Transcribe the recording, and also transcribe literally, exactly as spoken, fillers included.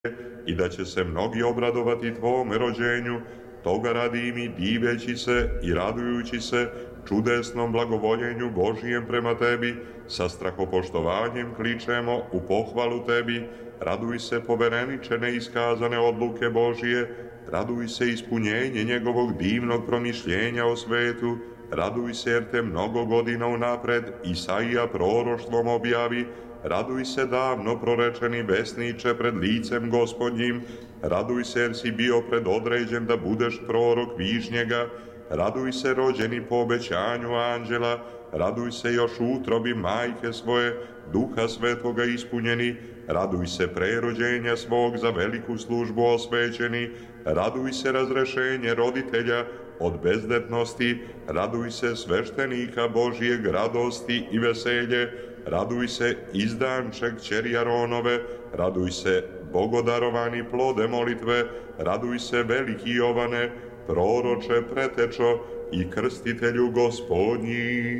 i da će se mnogi obradovati tvome rođenju, toga radi i mi diveći se i radujući se čudesnom blagovoljenju Božijem prema tebi, sa strahopoštovanjem kličemo u pohvalu tebi. Raduj se, povereniče, neiskazane odluke Božije, raduj se ispunjenje njegovog divnog promišljenja o svetu, raduj se jer te mnogo godina unapred Isaija proroštvom objavi, raduj se davno prorečeni besniče pred licem Gospodnjim, raduj se jer si bio predodređen da budeš prorok višnjega, raduj se rođeni po obećanju anđela, raduj se još u utrobi majke svoje, Duha Svetoga ispunjeni, raduj se prerođenja svog za veliku službu osvećeni, raduj se razrešenje roditelja od bezdetnosti, raduj se sveštenika Božijeg radosti i veselje, raduj se izdanče kćeri Aronove, raduj se bogodarovani plode molitve, raduj se veliki Jovane, proroče pretečo i krstitelju Gospodnji.